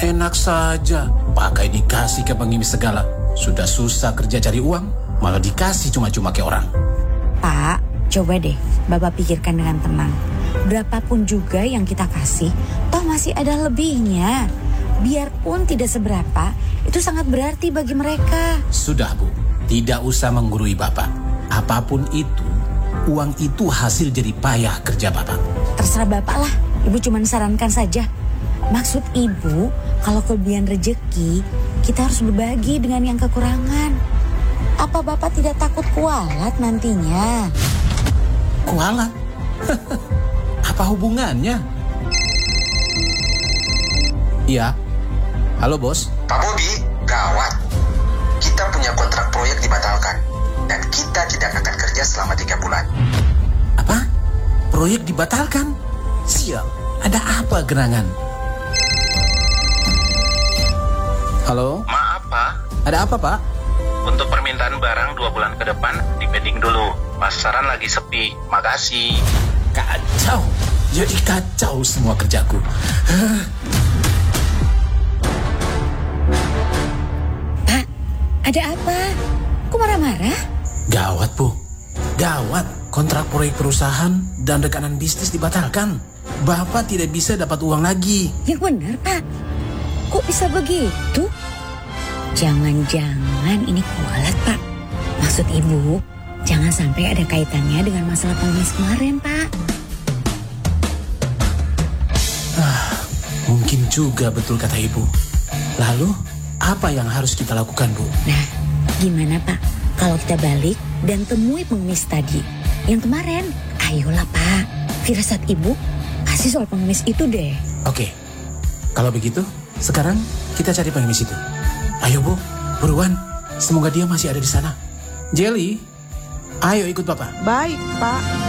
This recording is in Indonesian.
Enak saja, pakai dikasih ke pengemis segala. Sudah susah kerja cari uang, malah dikasih cuma-cuma ke orang. Pak, coba deh Bapak pikirkan dengan tenang. Berapapun juga yang kita kasih, toh masih ada lebihnya. Biarpun tidak seberapa, itu sangat berarti bagi mereka. Sudah Bu, tidak usah menggurui Bapak. Apapun itu, uang itu hasil jerih payah kerja Bapak. Terserah Bapak lah, Ibu cuma sarankan saja. Maksud Ibu, kalau kelebihan rejeki, kita harus berbagi dengan yang kekurangan. Apa Bapak tidak takut kualat nantinya? Kualat? Apa hubungannya? Iya. Halo bos. Pak Bobi, gawat. Kita punya kontrak proyek dibatalkan. Dan kita tidak akan kerja selama 3 bulan. Apa? Proyek dibatalkan? Sial, ada apa gerangan? Halo? Maaf Pak, Ada apa Pak? untuk permintaan barang 2 bulan ke depan di-pending dulu. Pasaran lagi sepi, makasih. Kacau. Jadi kacau semua kerjaku. Pak, ada apa? Kok marah-marah? Gawat Bu. Gawat. Kontrak proyek perusahaan dan rekanan bisnis dibatalkan. Bapak tidak bisa dapat uang lagi. Yang benar Pak. Kok bisa begitu? Jangan-jangan ini kualat Pak. Maksud Ibu, jangan sampai ada kaitannya dengan masalah pengemis kemarin Pak. Mungkin juga betul kata Ibu. Lalu, apa yang harus kita lakukan Bu? Nah, gimana Pak kalau kita balik dan temui pengemis tadi? Yang kemarin, ayolah Pak. Firasat Ibu, kasih soal pengemis itu deh. Oke, kalau begitu, sekarang kita cari pengemis itu. Ayo Bu, buruan. Semoga dia masih ada di sana. Jelly, ayo ikut Bapak. Baik, Pak.